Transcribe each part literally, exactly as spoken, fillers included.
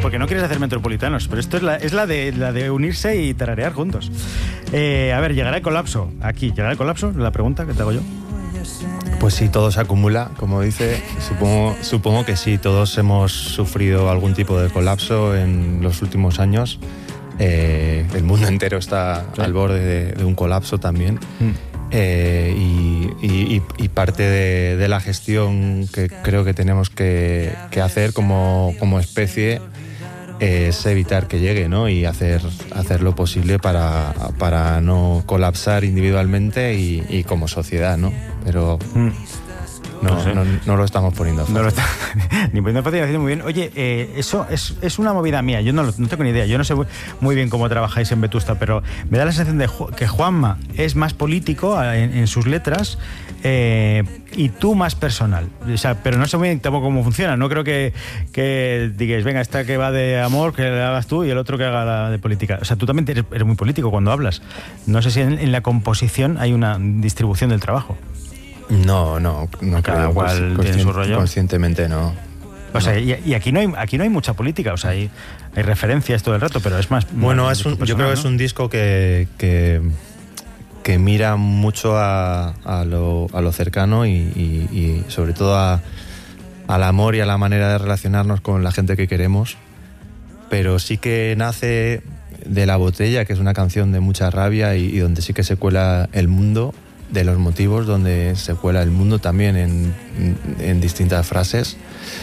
porque no quieres hacer metropolitanos, pero esto es la, es la, de, la de unirse y tararear juntos. Eh, a ver, ¿llegará el colapso? Aquí, ¿llegará el colapso? La pregunta que te hago yo. Pues si todo se acumula, como dice, supongo, supongo que sí, todos hemos sufrido algún tipo de colapso en los últimos años. Eh, el mundo entero está sí. al borde de, de un colapso también. Mm. Eh, y, y, y parte de, de la gestión que creo que tenemos que, que hacer como, como especie es evitar que llegue, ¿no? Y hacer, hacer lo posible para, para no colapsar individualmente y, y como sociedad, ¿no? Pero mm. no, no, sé. no, no lo estamos poniendo fácil. No lo está, ni poniendo fácil, haciendo muy bien. Oye, eh, eso es, es una movida mía, yo no, no tengo ni idea, yo no sé muy bien cómo trabajáis en Vetusta, pero me da la sensación de que Juanma es más político en, en sus letras eh, y tú más personal. O sea, pero no sé muy bien tampoco cómo funciona, no creo que, que digáis, venga, esta que va de amor, que la hagas tú y el otro que haga la de política. O sea, tú también eres, eres muy político cuando hablas. No sé si en, en la composición hay una distribución del trabajo. No, no, no cada creo. cual Consci- tiene su rollo. Conscientemente no. O sea, y, y aquí no hay aquí no hay mucha política, o sea, hay, hay referencias todo el rato, pero es más. Bueno, más es un, personal, yo creo ¿no? que es un disco que que, que mira mucho a, a, lo, a lo cercano y, y, y sobre todo a, al amor y a la manera de relacionarnos con la gente que queremos, pero sí que nace de La Botella, que es una canción de mucha rabia y, y donde sí que se cuela el mundo. De los motivos donde se cuela el mundo también en, en, en distintas frases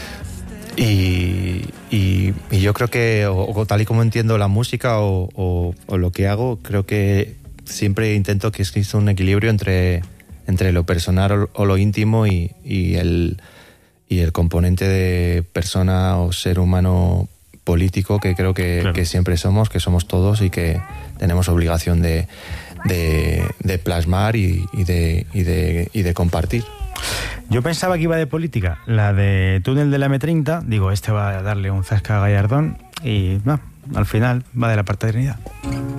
y, y, y yo creo que o, o tal y como entiendo la música o, o, o lo que hago, creo que siempre intento que exista un equilibrio entre, entre lo personal o, o lo íntimo y, y, el, y el componente de persona o ser humano político que creo que, claro. que siempre somos, que somos todos y que tenemos obligación de De, de plasmar y, y, de, y, de, y de compartir. Yo pensaba que iba de política, la de Túnel de la eme treinta, digo, este va a darle un zasca a Gallardón y no, al final va de la paternidad.